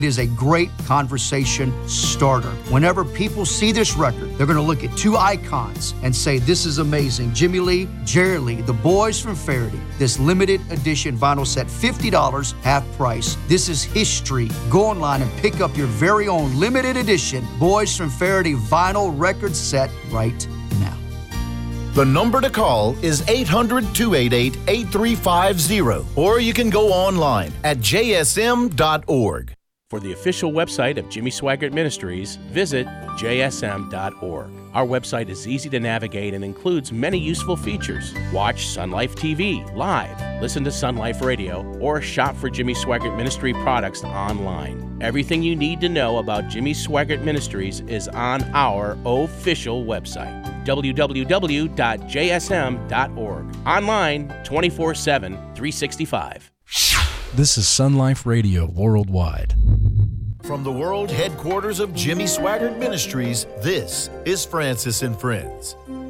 It is a great conversation starter. Whenever people see this record, they're going to look at two icons and say, this is amazing. Jimmy Lee, Jerry Lee, the boys from Faraday. This limited edition vinyl set, $50, half price. This is history. Go online and pick up your very own limited edition Boys from Faraday vinyl record set right now. The number to call is 800-288-8350, or you can go online at jsm.org. For the official website of Jimmy Swaggart Ministries, visit jsm.org. Our website is easy to navigate and includes many useful features. Watch Sun Life TV live, listen to Sun Life Radio, or shop for Jimmy Swaggart Ministry products online. Everything you need to know about Jimmy Swaggart Ministries is on our official website, www.jsm.org. Online 24/7, 365. This is Sun Life Radio Worldwide. From the world headquarters of Jimmy Swaggart Ministries, this is Francis and Friends.